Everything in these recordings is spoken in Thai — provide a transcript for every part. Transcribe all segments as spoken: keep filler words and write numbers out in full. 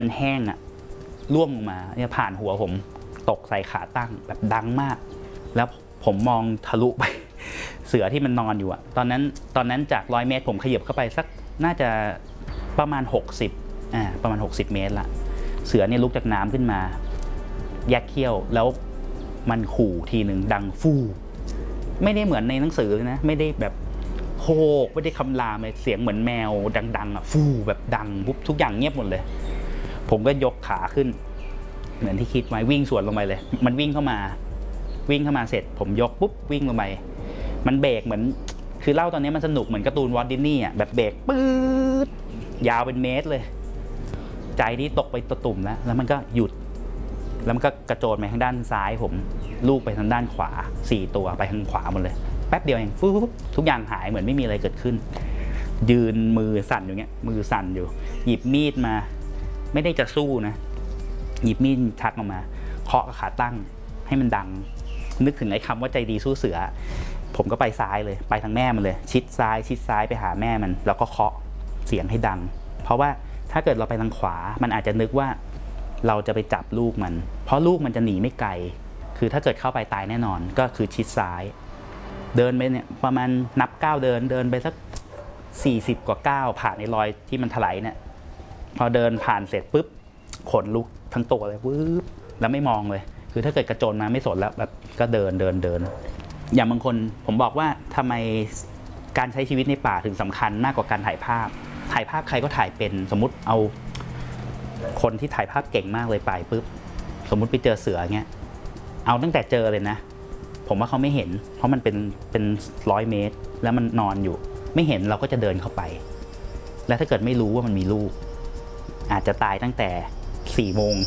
มันแห้งอะร่วงลงมาเนี่ยผ่านหัวผมตกใส่ขาตั้งแบบดังมากแล้วผมมองทะลุไปเสือที่มันนอนอยู่อะตอนนั้นตอนนั้นจากร้อยเมตรผมขยับเข้าไปสักน่าจะประมาณหกสิบอ่าประมาณหกสิบเมตรละเสือเนี่ยลุกจากน้ำขึ้นมาแยกเขี้ยวแล้วมันขู่ทีหนึ่งดังฟู่ไม่ได้เหมือนในหนังสือเลยนะไม่ได้แบบโฮกไม่ได้คำรามเลยเสียงเหมือนแมวดังๆอ่ะฟู่แบบดังปุ๊บทุกอย่างเงียบหมดเลยผมก็ยกขาขึ้นเหมือนที่คิดไว้วิ่งสวนลงไปเลยมันวิ่งเข้ามาวิ่งเข้ามาเสร็จผมยกปุ๊บวิ่งลงไปมันเบรกเหมือนคือเล่าตอนนี้มันสนุกเหมือนการ์ตูนวอลต์ดิสนีย์อ่ะแบบเบรกปื๊ดยาวเป็นเมตรเลยใจที่ตกไปตะตุ่มแล้วแล้วมันก็หยุดแล้วมันก็กระโจนไปทางด้านซ้ายผมลูกไปทางด้านขวาสี่ตัวไปทางขวาหมดเลยแป๊บเดียวเองฟุ๊บทุกอย่างหายเหมือนไม่มีอะไรเกิดขึ้นยืนมือสั่นอยู่เงี้ยมือสั่นอยู่หยิบมีดมาไม่ได้จะสู้นะหยิบมีดชักออกมาเคาะขาตั้งให้มันดังนึกถึงไอ้คำว่าใจดีสู้เสือผมก็ไปซ้ายเลยไปทางแม่มันเลยชิดซ้ายชิดซ้ายไปหาแม่มันแล้วก็เคาะเสียงให้ดังเพราะว่าถ้าเกิดเราไปทางขวามันอาจจะนึกว่าเราจะไปจับลูกมันเพราะลูกมันจะหนีไม่ไกลคือถ้าเกิดเข้าไปตายแน่นอนก็คือชิดซ้ายเดินไปเนี่ยประมาณนับก้าวเดินเดินไปสักสี่สิบกว่าก้าวผ่านในรอยที่มันถลายเนี่ยพอเดินผ่านเสร็จปุ๊บขนลุกทั้งตัวเลยวืบแล้วไม่มองเลยคือถ้าเกิดกระโจนมาไม่สนแล้วแบบก็เดินเดินเดินอย่างบางคนผมบอกว่าทำไมการใช้ชีวิตในป่าถึงสำคัญมากกว่าการถ่ายภาพถ่ายภาพใครก็ถ่ายเป็นสมมุติเอาคนที่ถ่ายภาพเก่งมากเลยไปปุ๊บสมมุติไปเจอเสือเงี้ยเอาตั้งแต่เจอเลยนะผมว่าเขาไม่เห็นเพราะมันเป็นเป็นร้อยเมตรแล้วมันนอนอยู่ไม่เห็นเราก็จะเดินเข้าไปและถ้าเกิดไม่รู้ว่ามันมีลูกอาจจะตายตั้งแต่สี่โมง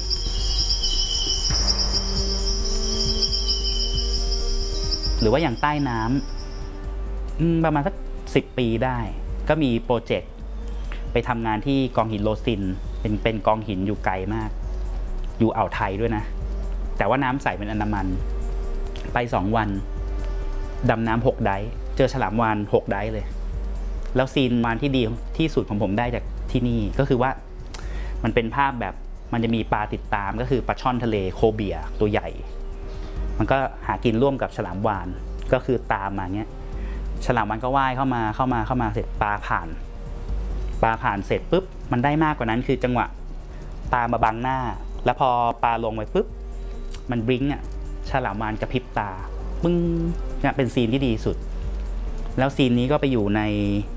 หรือว่าอย่างใต้น้ำประมาณสักสิบปีได้ก็มีโปรเจกต์ไปทำงานที่กองหินโลซินเป็นเป็นกองหินอยู่ไกลมากอยู่อ่าวไทยด้วยนะแต่ว่าน้ำใสเป็นอันดามันไปสองวันดำน้ำหกไดฟ์เจอฉลามวาฬหกไดฟ์เลยแล้วซีนวาฬที่ดีที่สุดของผมได้จากที่นี่ก็คือว่ามันเป็นภาพแบบมันจะมีปลาติดตามก็คือปลาช่อนทะเลโคเบียตัวใหญ่มันก็หากินร่วมกับฉลามวาฬก็คือตามมาเงี้ยฉลามวาฬก็ว่ายเข้ามาเข้ามาเข้ามาเสร็จปลาผ่านปลาผ่านเสร็จปุ๊บมันได้มากกว่านั้นคือจังหวะปลามาบังหน้าแล้วพอปลาลงไปปุ๊บมันบลิงก์อ่ะฉลามวาฬกระพริบตาปึ้งเนี่ยเป็นซีนที่ดีสุดแล้วซีนนี้ก็ไปอยู่ใน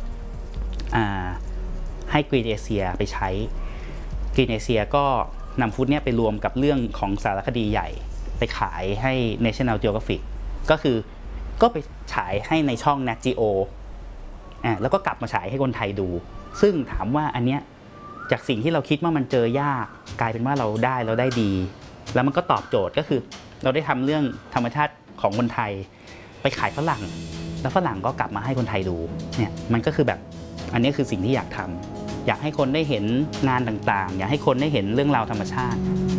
ให้กรีนเอเชียไปใช้กรีนเอเชียก็นำฟุตเนี่ยไปรวมกับเรื่องของสารคดีใหญ่ไปขายให้ National Geographic ก็คือก็ไปฉายให้ในช่อง Nat Geo อ่ะแล้วก็กลับมาฉายให้คนไทยดูซึ่งถามว่าอันเนี้ยจากสิ่งที่เราคิดว่ามันเจอยากกลายเป็นว่าเราได้เราได้ดีแล้วมันก็ตอบโจทย์ก็คือเราได้ทำเรื่องธรรมชาติของคนไทยไปขายฝรั่งแล้วฝรั่งก็กลับมาให้คนไทยดูเนี่ยมันก็คือแบบอันนี้คือสิ่งที่อยากทำอยากให้คนได้เห็นงานต่างๆอยากให้คนได้เห็นเรื่องราวธรรมชาติ